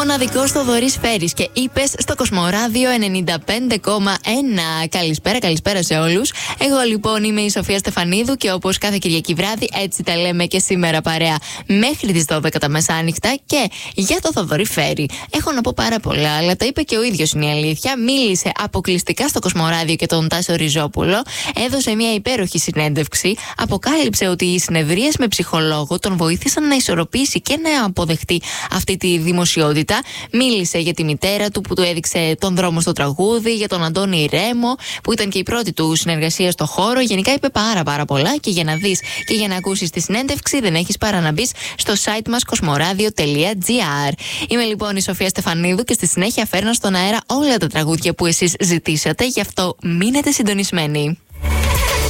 μοναδικός Θοδωρής Φέρης και είπες στο Κοσμοράδιο 95,1. Καλησπέρα σε όλους. Εγώ λοιπόν είμαι η Σοφία Στεφανίδου και όπως κάθε Κυριακή βράδυ, έτσι τα λέμε και σήμερα παρέα μέχρι τις 12 τα μεσάνυχτα. Και για το Θοδωρή Φέρη έχω να πω πάρα πολλά, αλλά τα είπε και ο ίδιος, είναι η αλήθεια. Μίλησε αποκλειστικά στο Κοσμοράδιο και τον Τάσο Ριζόπουλο. Έδωσε μια υπέροχη συνέντευξη. Αποκάλυψε ότι οι συνεδρίες με ψυχολόγο τον βοήθησαν να ισορροπήσει και να αποδεχτεί αυτή τη δημοσιότητα. Μίλησε για τη μητέρα του που του έδειξε τον δρόμο στο τραγούδι, για τον Αντώνη Ρέμο που ήταν και η πρώτη του συνεργασία στο χώρο. Γενικά είπε πάρα πολλά και για να δεις και για να ακούσεις τη συνέντευξη δεν έχεις παρά να μπεις στο site μας cosmoradio.gr. Είμαι λοιπόν η Σοφία Στεφανίδου και στη συνέχεια φέρνω στον αέρα όλα τα τραγούδια που εσείς ζητήσατε, γι' αυτό μείνετε συντονισμένοι.